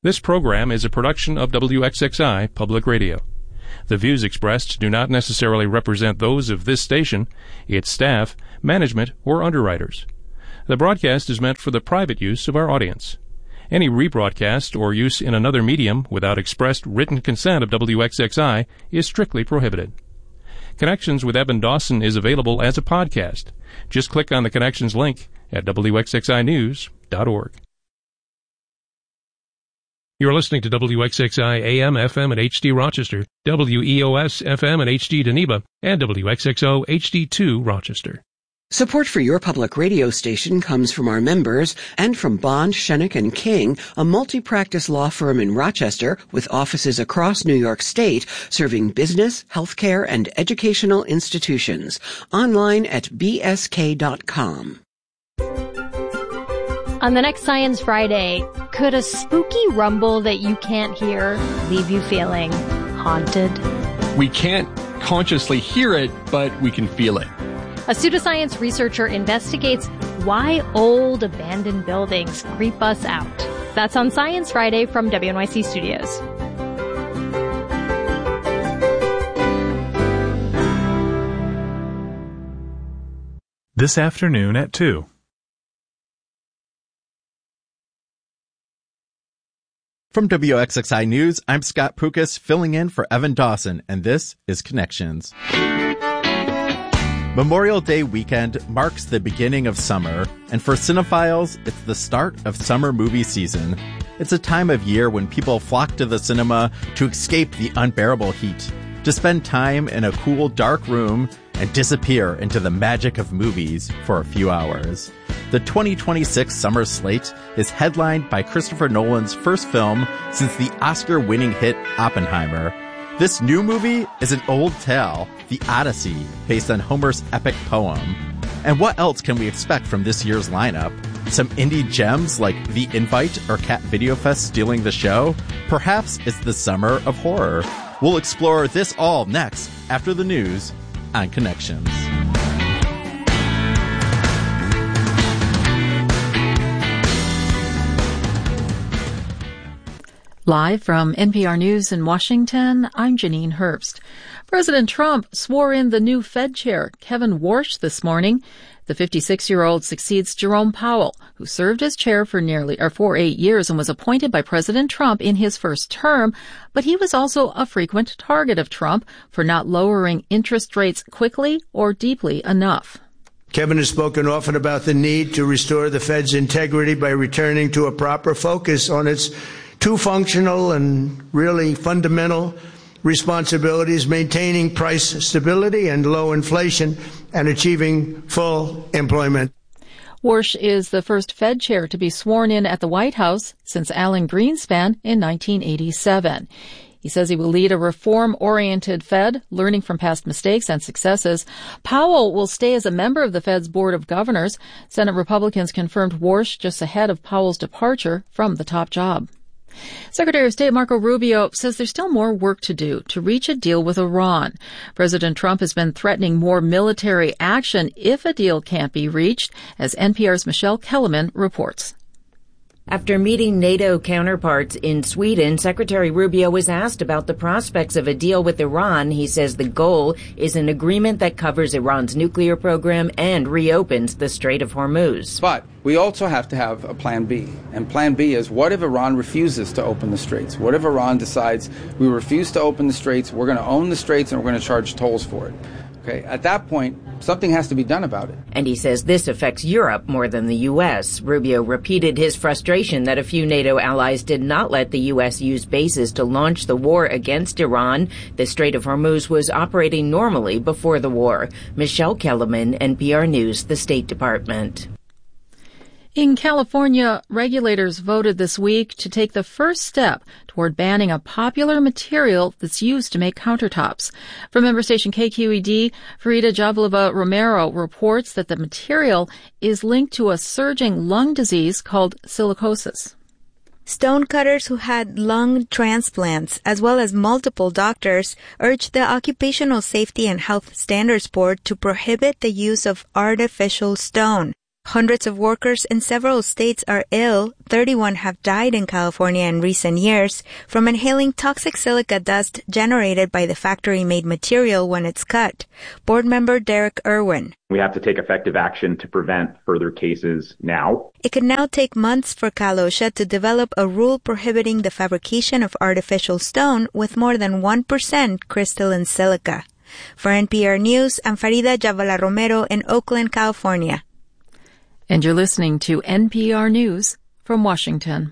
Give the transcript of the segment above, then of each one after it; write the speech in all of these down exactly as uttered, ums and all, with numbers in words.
This program is a production of W X X I Public Radio. The views expressed do not necessarily represent those of this station, its staff, management, or underwriters. The broadcast is meant for the private use of our audience. Any rebroadcast or use in another medium without expressed written consent of W X X I is strictly prohibited. Connections with Evan Dawson is available as a podcast. Just click on the Connections link at W X X I news dot org. You're listening to W X X I A M, F M, and H D Rochester, W E O S, F M, and H D Geneva, and W X X O, H D two Rochester. Support for your public radio station comes from our members and from Bond, Shenick and King, a multi-practice law firm in Rochester with offices across New York State, serving business, healthcare, and educational institutions. Online at b s k dot com. On the next Science Friday, could a spooky rumble that you can't hear leave you feeling haunted? We can't consciously hear it, but we can feel it. A pseudoscience researcher investigates why old abandoned buildings creep us out. That's on Science Friday from W N Y C Studios. This afternoon at two. From W X X I News, I'm Scott Pukas, filling in for Evan Dawson, and this is Connections. Memorial Day weekend marks the beginning of summer, and for cinephiles, it's the start of summer movie season. It's a time of year when people flock to the cinema to escape the unbearable heat, to spend time in a cool, dark room and disappear into the magic of movies for a few hours. The twenty twenty-six summer slate is headlined by Christopher Nolan's first film since the Oscar-winning hit Oppenheimer. This new movie is an old tale, The Odyssey, based on Homer's epic poem. And what else can we expect from this year's lineup? Some indie gems like The Invite or Cat Video Fest stealing the show? Perhaps it's the summer of horror. We'll explore this all next, after the news, on Connections. Live from N P R News in Washington, I'm Janine Herbst. President Trump swore in the new Fed chair, Kevin Warsh, this morning. The fifty-six-year-old succeeds Jerome Powell, who served as chair for nearly or for eight years and was appointed by President Trump in his first term, but he was also a frequent target of Trump for not lowering interest rates quickly or deeply enough. Kevin has spoken often about the need to restore the Fed's integrity by returning to a proper focus on its two functional and really fundamental responsibilities: maintaining price stability and low inflation and achieving full employment. Warsh is the first Fed chair to be sworn in at the White House since Alan Greenspan in nineteen eighty-seven. He says he will lead a reform-oriented Fed, learning from past mistakes and successes. Powell will stay as a member of the Fed's Board of Governors. Senate Republicans confirmed Warsh just ahead of Powell's departure from the top job. Secretary of State Marco Rubio says there's still more work to do to reach a deal with Iran. President Trump has been threatening more military action if a deal can't be reached, as N P R's Michelle Kellerman reports. After meeting NATO counterparts in Sweden, Secretary Rubio was asked about the prospects of a deal with Iran. He says the goal is an agreement that covers Iran's nuclear program and reopens the Strait of Hormuz. But we also have to have a plan B. And plan B is, what if Iran refuses to open the straits? What if Iran decides we refuse to open the straits, we're going to own the straits, and we're going to charge tolls for it? Okay, at that point, something has to be done about it. And he says this affects Europe more than the U S. Rubio repeated his frustration that a few NATO allies did not let the U S use bases to launch the war against Iran. The Strait of Hormuz was operating normally before the war. Michelle Kellerman, N P R News, the State Department. In California, regulators voted this week to take the first step toward banning a popular material that's used to make countertops. From member station K Q E D, Farida Jablova Romero reports that the material is linked to a surging lung disease called silicosis. Stonecutters who had lung transplants, as well as multiple doctors, urged the Occupational Safety and Health Standards Board to prohibit the use of artificial stone. Hundreds of workers in several states are ill. thirty-one have died in California in recent years from inhaling toxic silica dust generated by the factory-made material when it's cut. Board member Derek Irwin. We have to take effective action to prevent further cases now. It could now take months for Cal OSHA to develop a rule prohibiting the fabrication of artificial stone with more than one percent crystalline silica. For N P R News, I'm Farida Javala Romero in Oakland, California. And you're listening to N P R News from Washington.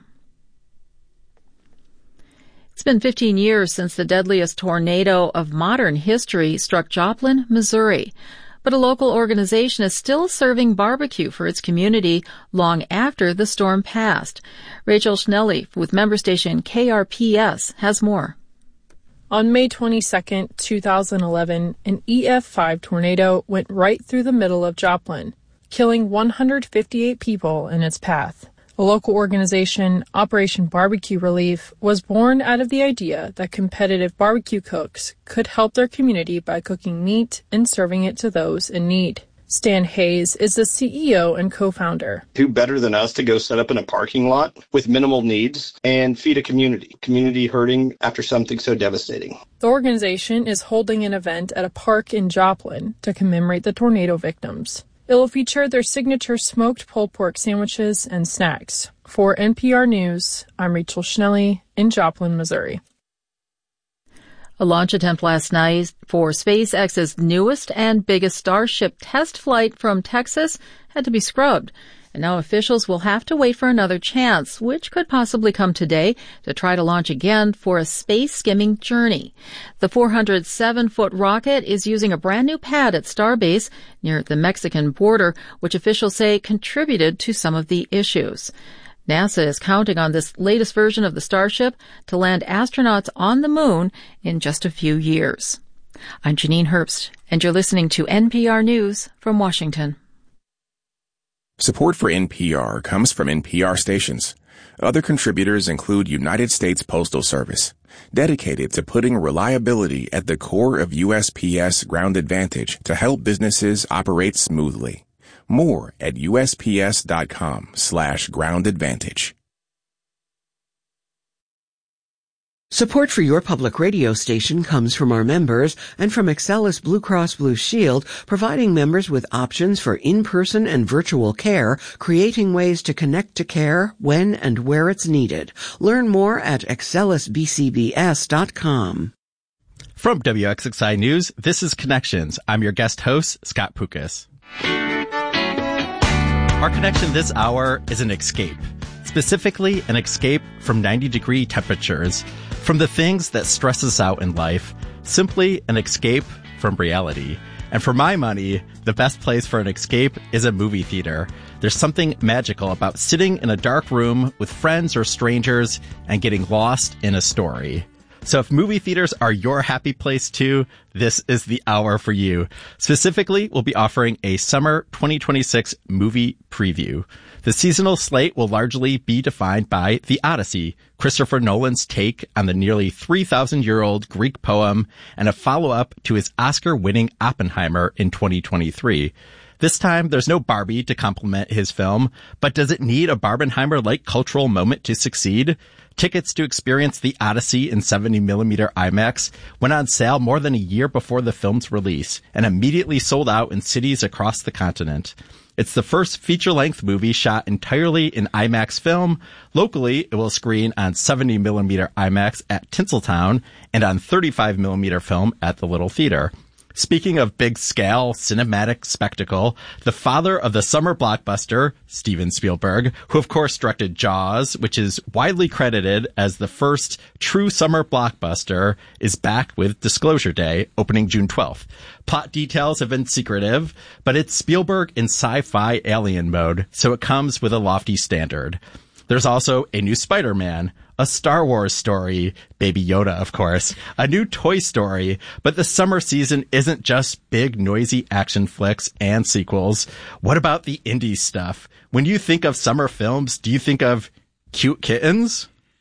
It's been fifteen years since the deadliest tornado of modern history struck Joplin, Missouri. But a local organization is still serving barbecue for its community long after the storm passed. Rachel Schnelly with member station K R P S has more. On May twenty-second, two thousand eleven, an E F five tornado went right through the middle of Joplin, killing one hundred fifty-eight people in its path. A local organization, Operation Barbecue Relief, was born out of the idea that competitive barbecue cooks could help their community by cooking meat and serving it to those in need. Stan Hayes is the C E O and co-founder. Who better than us to go set up in a parking lot with minimal needs and feed a community, community hurting after something so devastating. The organization is holding an event at a park in Joplin to commemorate the tornado victims. It will feature their signature smoked pulled pork sandwiches and snacks. For N P R News, I'm Rachel Schnelly in Joplin, Missouri. A launch attempt last night for SpaceX's newest and biggest Starship test flight from Texas had to be scrubbed. And now officials will have to wait for another chance, which could possibly come today, to try to launch again for a space-skimming journey. The four hundred seven foot rocket is using a brand new pad at Starbase near the Mexican border, which officials say contributed to some of the issues. NASA is counting on this latest version of the Starship to land astronauts on the moon in just a few years. I'm Janine Herbst, and you're listening to N P R News from Washington. Support for N P R comes from N P R stations. Other contributors include United States Postal Service, dedicated to putting reliability at the core of U S P S Ground Advantage to help businesses operate smoothly. More at usps.com slash ground advantage. Support for your public radio station comes from our members and from Excellus Blue Cross Blue Shield, providing members with options for in-person and virtual care, creating ways to connect to care when and where it's needed. Learn more at excellus b c b s dot com. From W X X I News, this is Connections. I'm your guest host, Scott Pukas. Our connection this hour is an escape, specifically an escape from ninety degree temperatures, from the things that stress us out in life, simply an escape from reality. And for my money, the best place for an escape is a movie theater. There's something magical about sitting in a dark room with friends or strangers and getting lost in a story. So if movie theaters are your happy place too, this is the hour for you. Specifically, we'll be offering a summer twenty twenty-six movie preview. The seasonal slate will largely be defined by The Odyssey, Christopher Nolan's take on the nearly three thousand year old Greek poem, and a follow-up to his Oscar-winning Oppenheimer in twenty twenty-three. This time, there's no Barbie to complement his film, but does it need a Barbenheimer-like cultural moment to succeed? Tickets to experience The Odyssey in seventy millimeter IMAX went on sale more than a year before the film's release and immediately sold out in cities across the continent. It's the first feature-length movie shot entirely in IMAX film. Locally, it will screen on seventy millimeter IMAX at Tinseltown and on thirty-five millimeter film at the Little Theater. Speaking of big-scale cinematic spectacle, the father of the summer blockbuster, Steven Spielberg, who of course directed Jaws, which is widely credited as the first true summer blockbuster, is back with Disclosure Day, opening June twelfth. Plot details have been secretive, but it's Spielberg in sci-fi alien mode, so it comes with a lofty standard. There's also a new Spider-Man, a Star Wars story, Baby Yoda, of course, a new Toy Story, but the summer season isn't just big, noisy action flicks and sequels. What about the indie stuff? When you think of summer films, do you think of cute kittens?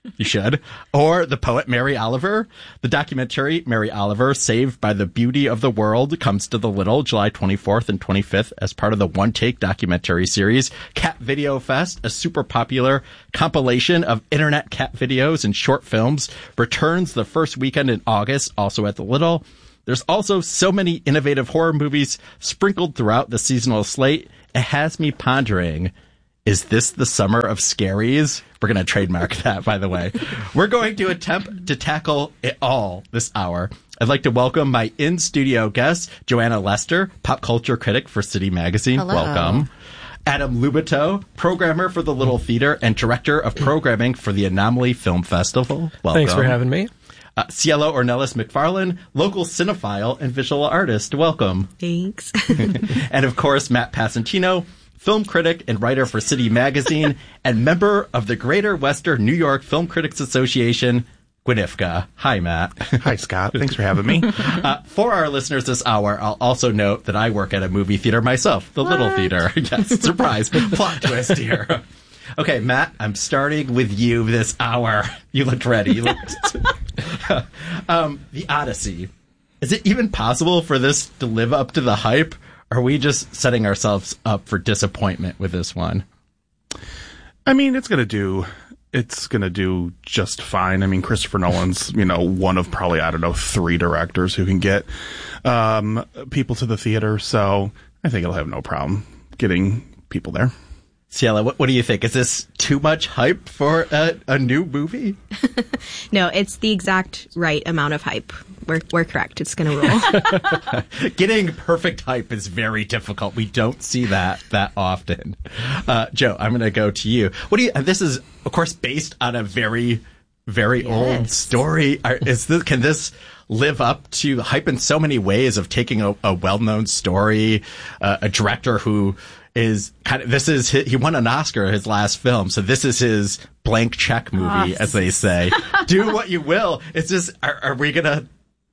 You should. Or the poet Mary Oliver. The documentary Mary Oliver, Saved by the Beauty of the World, comes to the Little July twenty-fourth and twenty-fifth as part of the One Take documentary series. Cat Video Fest, a super popular compilation of internet cat videos and short films, returns the first weekend in August, also at the Little. There's also so many innovative horror movies sprinkled throughout the seasonal slate. It has me pondering, is this the summer of scaries? We're going to trademark that, by the way. We're going to attempt to tackle it all this hour. I'd like to welcome my in-studio guest, Joanna Lester, pop culture critic for City Magazine. Hello. Welcome. Adam Lubito, programmer for the Little Theater and director of programming for the Anomaly Film Festival. Welcome. Thanks for having me. Uh, Cielo Ornelas McFarlane, local cinephile and visual artist. Welcome. Thanks. And of course, Matt Passantino, film critic and writer for City Magazine and member of the Greater Western New York Film Critics Association, Gwynifka. Hi, Matt. Hi, Scott. Thanks for having me. uh, for our listeners this hour, I'll also note that I work at a movie theater myself, the what? Little Theater. Yes, surprise. Plot twist here. Okay, Matt, I'm starting with you this hour. You looked ready. You looked... um, the Odyssey. Is it even possible for this to live up to the hype? Or are we just setting ourselves up for disappointment with this one? I mean, it's going to do... It's going to do just fine. I mean, Christopher Nolan's, you know, one of probably, I don't know, three directors who can get um, people to the theater. So I think it'll have no problem getting people there. Ciela, what, what do you think? Is this too much hype for a, a new movie? No, it's the exact right amount of hype. We're, we're correct. It's going to roll. Getting perfect hype is very difficult. We don't see that that often. Uh, Joe, I'm going to go to you. What do you? This is, of course, based on a very, very yes. old story. Are, is this? Can this live up to hype in so many ways of taking a, a well-known story, uh, a director who is kind of, this is his, he won an Oscar his last film, so this is his blank check movie, oh. as they say. Do what you will. It's just, are, are we gonna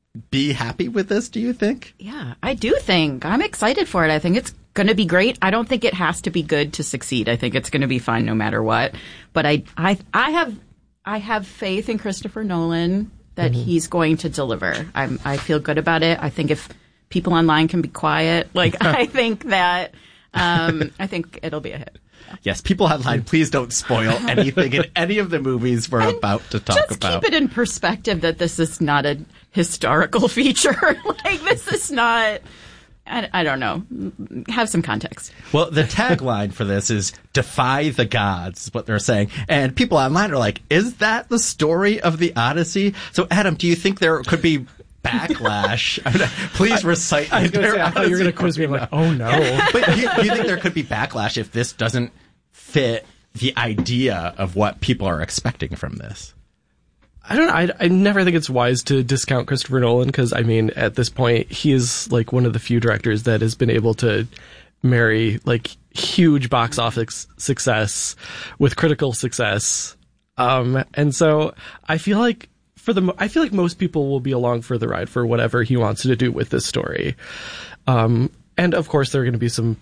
be happy with this, do you think? Yeah, I do think. I'm excited for it. I think it's going to be great. I don't think it has to be good to succeed. I think it's going to be fine no matter what. But I, I, I have, I have faith in Christopher Nolan that mm-hmm. he's going to deliver. I'm, I feel good about it. I think if people online can be quiet, like I think that. Um, I think it'll be a hit. Yeah. Yes, people online, please don't spoil anything in any of the movies we're and about to talk just about. Just keep it in perspective that this is not a historical feature. Like, this is not, I, I don't know, have some context. Well, the tagline for this is defy the gods, is what they're saying. And people online are like, is that the story of the Odyssey? So, Adam, do you think there could be backlash? I mean, please recite. I, I, was gonna say, I thought you were going to quiz me. I'm like, oh no. But do you, do you think there could be backlash if this doesn't fit the idea of what people are expecting from this? I don't know. I, I never think it's wise to discount Christopher Nolan because, I mean, at this point, he is like one of the few directors that has been able to marry like huge box office success with critical success. Um, and so I feel like For the, I feel like most people will be along for the ride for whatever he wants to do with this story. Um, and of course, there are going to be some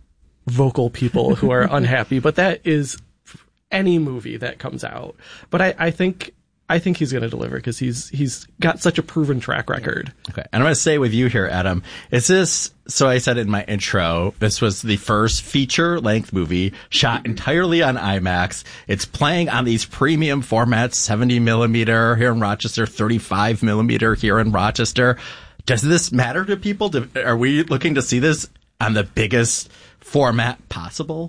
vocal people who are unhappy, but that is any movie that comes out. But I, I think, I think he's going to deliver because he's, he's got such a proven track record. Okay. And I'm going to say with you here, Adam, is this, so I said in my intro, this was the first feature length movie shot entirely on IMAX. It's playing on these premium formats, seventy millimeter here in Rochester, thirty-five millimeter here in Rochester. Does this matter to people? Do, are we looking to see this on the biggest format possible?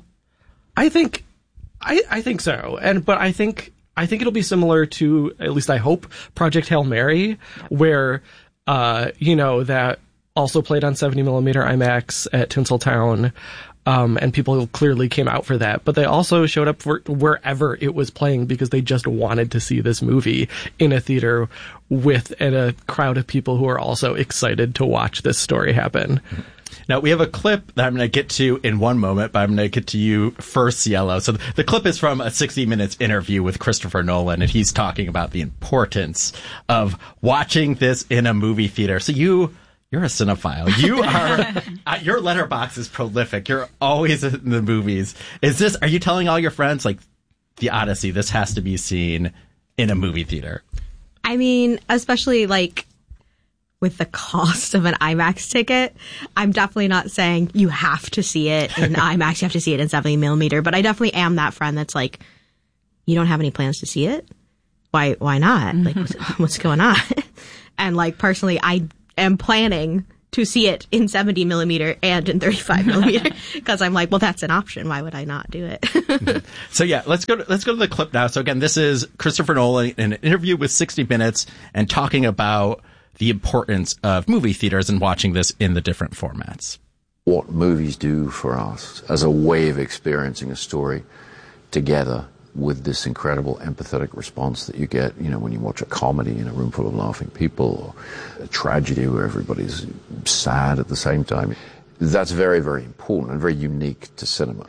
I think, I, I think so. And, but I think, I think it'll be similar to, at least I hope, Project Hail Mary, yep. where, uh, you know, that also played on seventy millimeter IMAX at Tinseltown, um, and people clearly came out for that. But they also showed up for wherever it was playing because they just wanted to see this movie in a theater with and a crowd of people who are also excited to watch this story happen. Now, we have a clip that I'm going to get to in one moment, but I'm going to get to you first, Cielo. So the clip is from a sixty minutes interview with Christopher Nolan, and he's talking about the importance of watching this in a movie theater. So you, you're a cinephile. You are, uh, your letterbox is prolific. You're always in the movies. Is this, are you telling all your friends, like, the Odyssey, this has to be seen in a movie theater. I mean, especially like with the cost of an IMAX ticket, I'm definitely not saying you have to see it in IMAX, you have to see it in seventy millimeter, but I definitely am that friend that's like, you don't have any plans to see it? Why, why not? Like, what's, what's going on? And like, personally, I am planning to see it in seventy millimeter and in thirty-five millimeter because I'm like, well, that's an option. Why would I not do it? So yeah, let's go to, let's go to the clip now. So again, this is Christopher Nolan in an interview with sixty minutes and talking about the importance of movie theaters and watching this in the different formats. What movies do for us as a way of experiencing a story together with this incredible empathetic response that you get, you know, when you watch a comedy in a room full of laughing people, or a tragedy where everybody's sad at the same time. That's very, very important and very unique to cinema.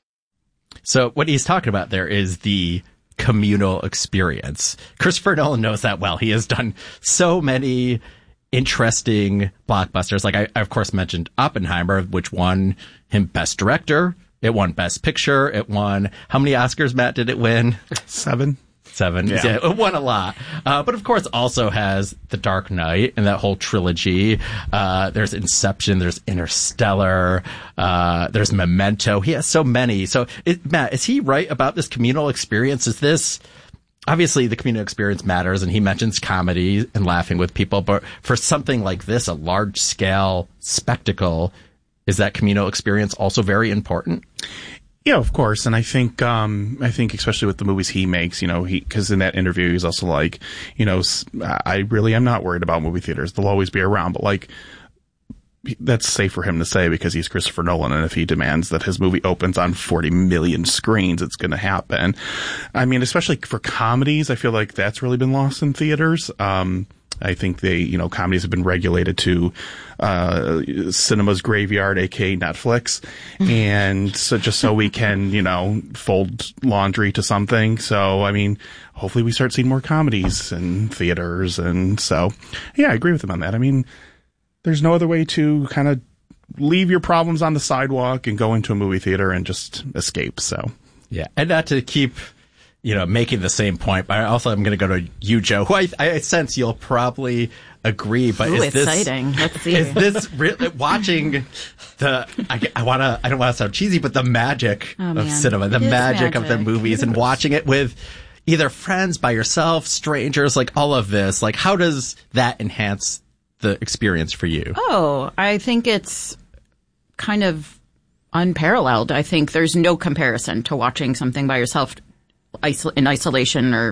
So what he's talking about there is the communal experience. Christopher Nolan knows that well. He has done so many interesting blockbusters. Like I, I of course mentioned Oppenheimer, which won him Best Director. It won Best Picture. It won, how many Oscars, Matt, did it win? Seven. Seven. Yeah. yeah it won a lot. Uh, but of course also has The Dark Knight and that whole trilogy. Uh, there's Inception. There's Interstellar. Uh, there's Memento. He has so many. So, it, Matt, is he right about this communal experience? Is this, obviously the communal experience matters, and he mentions comedy and laughing with people, but for something like this, a large scale spectacle, is that communal experience also very important? Yeah, of course. And I think, um, I think especially with the movies he makes, you know, he, cause in that interview, he's also like, you know, I really am not worried about movie theaters. They'll always be around, but like, that's safe for him to say because he's Christopher Nolan. And if he demands that his movie opens on forty million screens, it's going to happen. I mean, especially for comedies, I feel like that's really been lost in theaters. Um, I think they, you know, comedies have been regulated to uh cinema's graveyard, aka Netflix, and so just so we can, you know, fold laundry to something. So I mean, hopefully we start seeing more comedies in theaters, and so yeah, I agree with him on that. I mean, there's no other way to kind of leave your problems on the sidewalk and go into a movie theater and just escape. So yeah, and not to keep, you know, making the same point, but also I'm going to go to you, Joe, who I, I sense you'll probably agree. But Ooh, is this exciting? Let's see. Is this really watching the? I, I want to. I don't want to sound cheesy, but the magic Oh, of man. cinema, the It is magic, of the magic. movies, and watching it with either friends, by yourself, strangers, like all of this. Like, how does that enhance the experience for you? Oh, I think it's kind of unparalleled. I think there's no comparison to watching something by yourself isol- in isolation or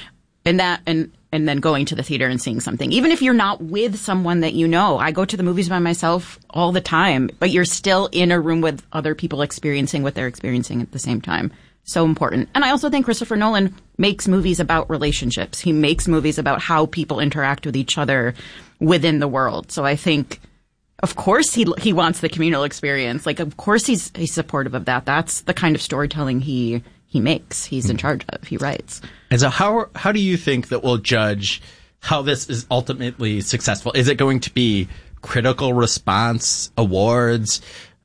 in that and and then going to the theater and seeing something. Even if you're not with someone that you know. I go to the movies by myself all the time, but you're still in a room with other people experiencing what they're experiencing at the same time. So important. And I also think Christopher Nolan makes movies about relationships. He makes movies about how people interact with each other within the world. So I think, of course, he he wants the communal experience. Like, of course, he's he's supportive of that. That's the kind of storytelling he he makes. He's in charge of. He writes. And so, how how do you think that we'll judge how this is ultimately successful? Is it going to be critical response, awards,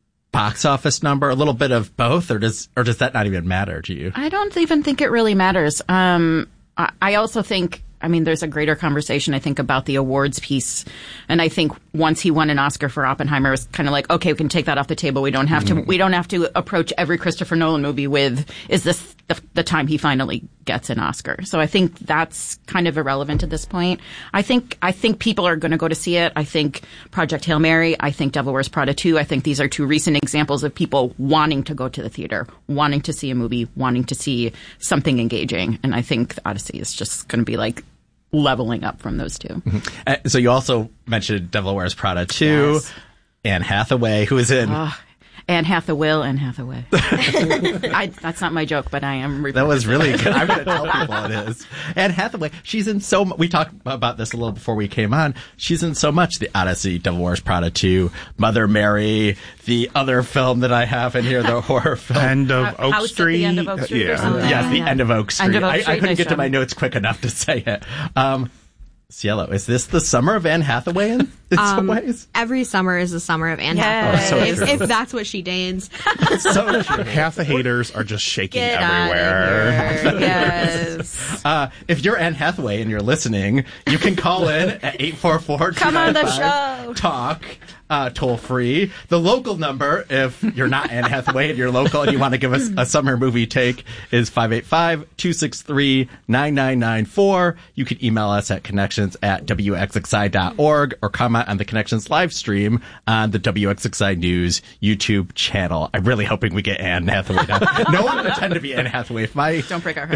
box office number, a little bit of both, or does or does that not even matter to you? I don't even think it really matters. Um, I, I also think, I mean, there's a greater conversation, I think, about the awards piece. And I think once he won an Oscar for Oppenheimer, it's kind of like, okay, we can take that off the table. We don't have to, we don't have to approach every Christopher Nolan movie with, is this the, the time he finally gets an Oscar? So I think that's kind of irrelevant at this point. I think, I think people are going to go to see it. I think Project Hail Mary, I think Devil Wears Prada two, I think these are two recent examples of people wanting to go to the theater, wanting to see a movie, wanting to see something engaging. And I think the Odyssey is just going to be like, leveling up from those two. Mm-hmm. Uh, so you also mentioned Devil Wears Prada two, Yes. Anne Hathaway, who is in... Uh, Anne Hathaway, Anne Hathaway. I, that's not my joke, but I am. That was really good. I'm going to tell people it is. Anne Hathaway, she's in so much. We talked about this a little before we came on. She's in so much. The Odyssey, Devil Wears Prada two, Mother Mary, the other film that I have in here, the horror film. End of Oak House at the Street. End of Oak Street or yeah. something. Yes, the Yeah. End of Oak Street. End of Oak I, Street, I couldn't nice get to job. my notes quick enough to say it. Um, Cielo, is this the summer of Anne Hathaway in, in um, some ways? Every summer is the summer of Anne Yes. Hathaway, Oh, so if, true. if that's what she deigns. So half the haters are just shaking Get everywhere. Yes. Uh, if you're Anne Hathaway and you're listening, you can call in at eight four four, two Come on nine the five, show. talk, uh, toll free. The local number, if you're not Anne Hathaway and you're local and you want to give us a summer movie take, is five eight five, two six three, nine nine nine four. You can email us at connections at w x x i dot org or comment on the Connections live stream on the W X X I News YouTube channel. I'm really hoping we get Anne Hathaway now. No one pretend to be Anne Hathaway. If my Don't break our hearts.